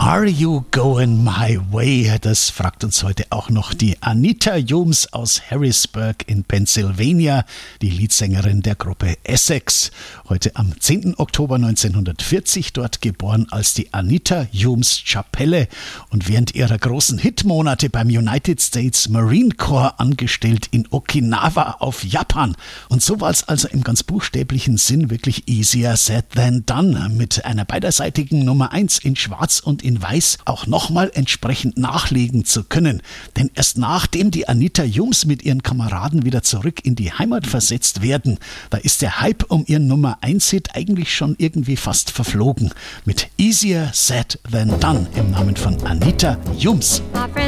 Are you going my way? Das fragt uns heute auch noch die Anita Humes aus Harrisburg in Pennsylvania, die Leadsängerin der Gruppe Essex. Heute am 10. Oktober 1940 dort geboren als die Anita Humes Chapelle und während ihrer großen Hitmonate beim United States Marine Corps angestellt in Okinawa auf Japan. Und so war es also im ganz buchstäblichen Sinn wirklich easier said than done, mit einer beiderseitigen Nummer 1 in Schwarz und in Weiß auch nochmal entsprechend nachlegen zu können. Denn erst nachdem die Anita Humes mit ihren Kameraden wieder zurück in die Heimat versetzt werden, da ist der Hype um ihren Nummer 1 Hit eigentlich schon irgendwie fast verflogen. Mit Easier Said Than Done im Namen von Anita Humes.